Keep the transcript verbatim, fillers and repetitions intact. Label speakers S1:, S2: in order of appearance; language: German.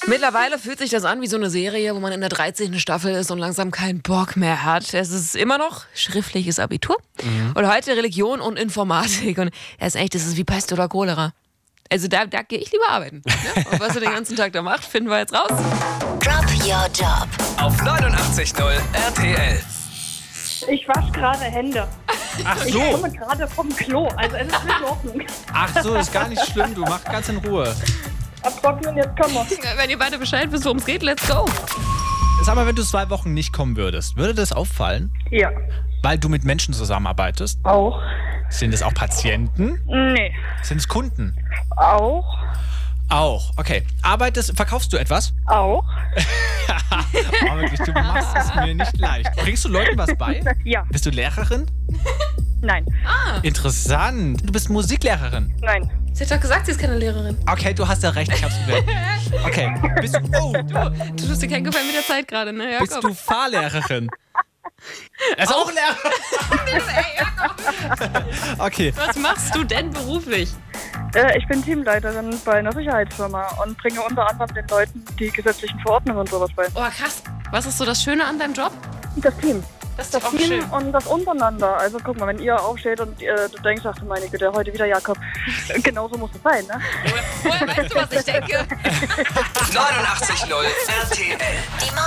S1: Mittlerweile fühlt sich das an wie so eine Serie, wo man in der dreizehnten Staffel ist und langsam keinen Bock mehr hat. Es ist immer noch schriftliches Abitur mhm. und heute Religion und Informatik. Und er ist echt, das ist wie Pest oder Cholera. Also da, da gehe ich lieber arbeiten. Ne? Und was er den ganzen Tag da macht, finden wir jetzt raus.
S2: Drop Your Job
S3: auf neunundachtzig Komma null R T L.
S4: Ich wasche gerade Hände.
S5: Ach
S4: Ich
S5: so.
S4: komme gerade vom Klo, also es ist in Ordnung.
S5: Ach so, ist gar nicht schlimm. Du mach ganz in Ruhe.
S4: Abtrocknen, jetzt kommen wir.
S1: Wenn ihr beide Bescheid wisst, worum es geht, let's go.
S5: Sag mal, wenn du zwei Wochen nicht kommen würdest, würde das auffallen?
S4: Ja.
S5: Weil du mit Menschen zusammenarbeitest?
S4: Auch.
S5: Sind es auch Patienten?
S4: Nee.
S5: Sind es Kunden?
S4: Auch.
S5: Auch, okay. Arbeitest, verkaufst du etwas?
S4: Auch.
S5: Oh, wirklich, du machst es mir nicht leicht. Bringst du Leuten was bei?
S4: Ja.
S5: Bist du Lehrerin?
S4: Nein.
S5: Interessant. Du bist Musiklehrerin.
S4: Nein.
S1: Sie hat doch gesagt, sie ist keine Lehrerin.
S5: Okay, du hast ja recht, ich hab's gehört. Okay, bist du, oh,
S1: Du tust dir keinen Gefallen mit der Zeit gerade, ne, Jakob?
S5: bist du Fahrlehrerin? Er ist auch Lehrer. Okay.
S1: Was machst du denn beruflich?
S4: Äh, ich bin Teamleiterin bei einer Sicherheitsfirma und bringe unter anderem den Leuten die gesetzlichen Verordnungen und sowas bei.
S1: Oh, krass. Was ist so das Schöne an deinem Job?
S4: Das Team.
S1: Das ist
S4: Das
S1: doch auch
S4: Team
S1: schön.
S4: und das untereinander. Also guck mal, wenn ihr aufsteht und äh, du denkst, ach du meine Güte, heute wieder Jakob. Genauso muss es sein, ne?
S1: Woher weißt du, was ich denke?
S3: neunundachtzig Komma null R T L.
S2: Die